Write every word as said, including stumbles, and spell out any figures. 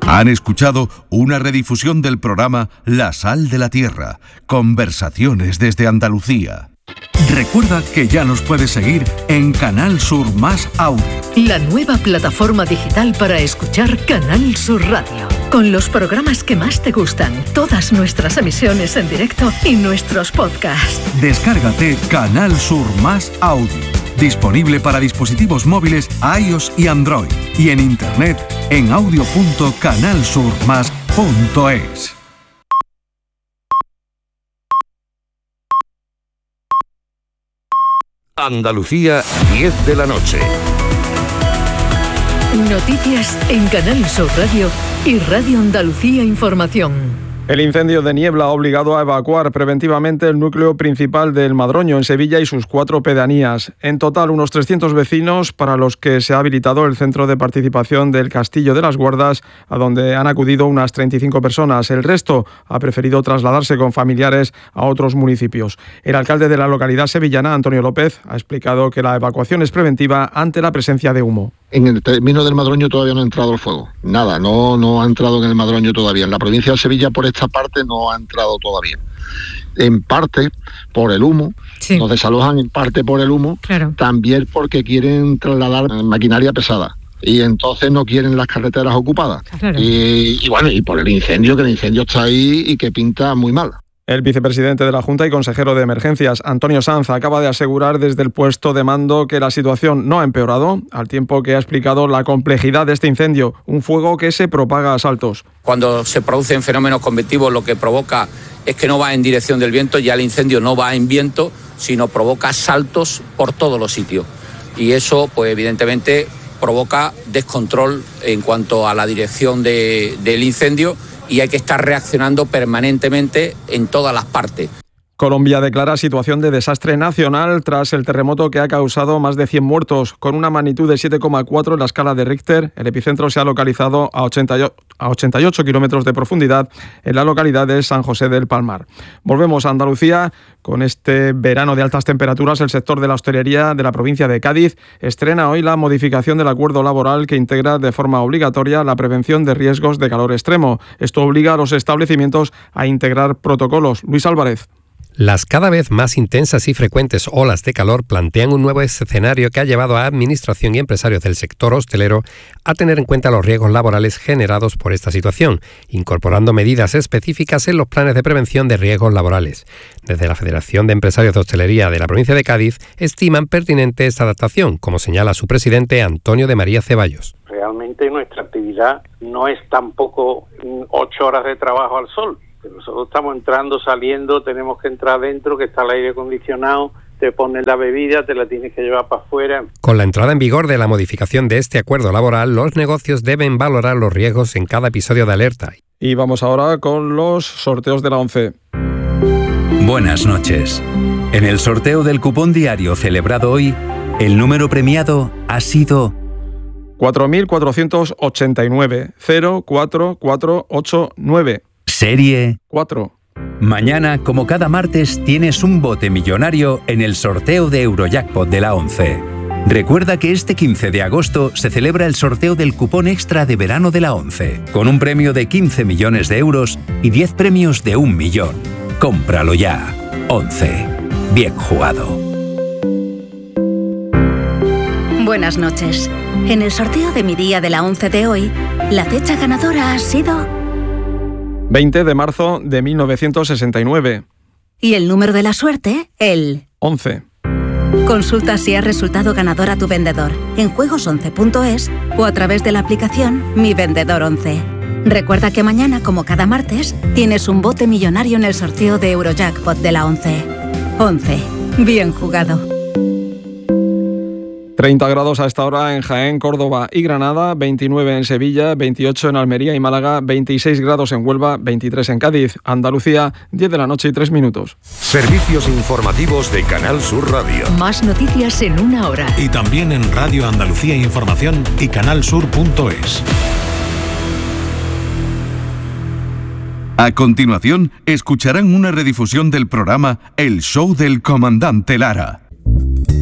Han escuchado una redifusión del programa La Sal de la Tierra, Conversaciones desde Andalucía. Recuerda que ya nos puedes seguir en Canal Sur Más Audio, la nueva plataforma digital para escuchar Canal Sur Radio, con los programas que más te gustan, todas nuestras emisiones en directo y nuestros podcasts. Descárgate Canal Sur Más Audio, disponible para dispositivos móviles iOS y Android, y en internet en audio punto canal sur más punto es. Andalucía, diez de la noche. Noticias en Canal Sur Radio y Radio Andalucía Información. El incendio de Niebla ha obligado a evacuar preventivamente el núcleo principal del Madroño, en Sevilla, y sus cuatro pedanías. En total, unos trescientos vecinos para los que se ha habilitado el centro de participación del Castillo de las Guardas, a donde han acudido unas treinta y cinco personas. El resto ha preferido trasladarse con familiares a otros municipios. El alcalde de la localidad sevillana, Antonio López, ha explicado que la evacuación es preventiva ante la presencia de humo. En el término del Madroño todavía no ha entrado el fuego. Nada, no, no ha entrado en el Madroño todavía. En la provincia de Sevilla, por esta parte, no ha entrado todavía. En parte por el humo, sí. Nos desalojan en parte por el humo, claro. También porque quieren trasladar maquinaria pesada. Y entonces no quieren las carreteras ocupadas. Claro. Y, y bueno, y por el incendio, que el incendio está ahí y que pinta muy mal. El vicepresidente de la Junta y consejero de Emergencias, Antonio Sanz, acaba de asegurar desde el puesto de mando que la situación no ha empeorado, al tiempo que ha explicado la complejidad de este incendio, un fuego que se propaga a saltos. Cuando se producen fenómenos convectivos, lo que provoca es que no va en dirección del viento, ya el incendio no va en viento, sino provoca saltos por todos los sitios. Y eso, pues evidentemente, provoca descontrol en cuanto a la dirección de, del incendio, y hay que estar reaccionando permanentemente en todas las partes. Colombia declara situación de desastre nacional tras el terremoto que ha causado más de cien muertos. Con una magnitud de siete coma cuatro en la escala de Richter, el epicentro se ha localizado a ochenta y ocho kilómetros de profundidad en la localidad de San José del Palmar. Volvemos a Andalucía. Con este verano de altas temperaturas, el sector de la hostelería de la provincia de Cádiz estrena hoy la modificación del acuerdo laboral que integra de forma obligatoria la prevención de riesgos de calor extremo. Esto obliga a los establecimientos a integrar protocolos. Luis Álvarez. Las cada vez más intensas y frecuentes olas de calor plantean un nuevo escenario que ha llevado a administración y empresarios del sector hostelero a tener en cuenta los riesgos laborales generados por esta situación, incorporando medidas específicas en los planes de prevención de riesgos laborales. Desde la Federación de Empresarios de Hostelería de la provincia de Cádiz estiman pertinente esta adaptación, como señala su presidente Antonio de María Ceballos. Realmente nuestra actividad no es tampoco ocho horas de trabajo al sol. Nosotros estamos entrando, saliendo, tenemos que entrar dentro, que está el aire acondicionado, te ponen la bebida, te la tienes que llevar para afuera. Con la entrada en vigor de la modificación de este acuerdo laboral, los negocios deben valorar los riesgos en cada episodio de alerta. Y vamos ahora con los sorteos de la ONCE. Buenas noches. En el sorteo del cupón diario celebrado hoy, el número premiado ha sido cuatro mil cuatrocientos ochenta y nueve, cero cuatro cuatro ocho nueve. Serie cuatro. Mañana, como cada martes, tienes un bote millonario en el sorteo de Eurojackpot de la ONCE. Recuerda que este quince de agosto se celebra el sorteo del cupón extra de verano de la ONCE, con un premio de quince millones de euros y diez premios de un millón. Cómpralo ya. ONCE. Bien jugado. Buenas noches. En el sorteo de mi día de la ONCE de hoy, la fecha ganadora ha sido veinte de marzo de mil novecientos sesenta y nueve. Y el número de la suerte, el once. Consulta si has resultado ganador a tu vendedor en juegos once punto es o a través de la aplicación Mi Vendedor once. Recuerda que mañana, como cada martes, tienes un bote millonario en el sorteo de Eurojackpot de la ONCE. ONCE. Bien jugado. treinta grados a esta hora en Jaén, Córdoba y Granada, veintinueve en Sevilla, veintiocho en Almería y Málaga, veintiséis grados en Huelva, veintitrés en Cádiz. Andalucía, diez de la noche y tres minutos. Servicios informativos de Canal Sur Radio. Más noticias en una hora. Y también en Radio Andalucía Información y canal sur punto es. A continuación, escucharán una redifusión del programa El Show del Comandante Lara.